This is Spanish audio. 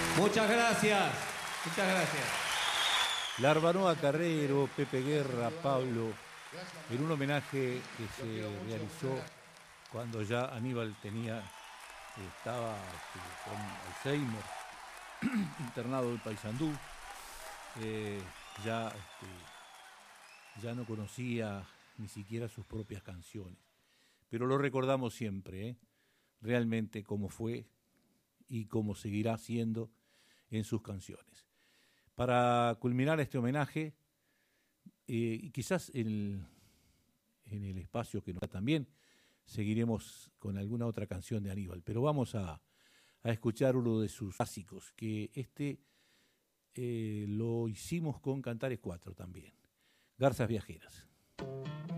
Muchas gracias, muchas gracias. Larbanoa Carrero, Pepe Guerra, Pablo, en un homenaje que se realizó cuando ya Aníbal estaba con Alzheimer, internado en Paysandú, eh, ya, ya no conocía ni siquiera sus propias canciones. Pero lo recordamos siempre, realmente cómo fue y cómo seguirá siendo en sus canciones. Para culminar este homenaje, y quizás en el espacio que nos da también, seguiremos con alguna otra canción de Aníbal, pero vamos a escuchar uno de sus clásicos, que lo hicimos con Cantares 4 también, Garzas Viajeras.